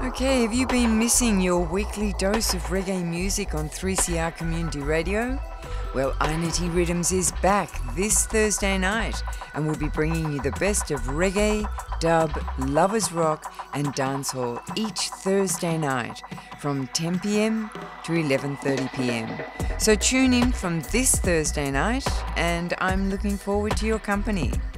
Okay, have you been missing your weekly dose of reggae music on 3CR Community Radio? Well, Einity Rhythms is back this Thursday night and we'll be bringing you the best of reggae, dub, lovers rock and dancehall each Thursday night from 10 p.m. to 11:30 p.m. So tune in from this Thursday night and I'm looking forward to your company.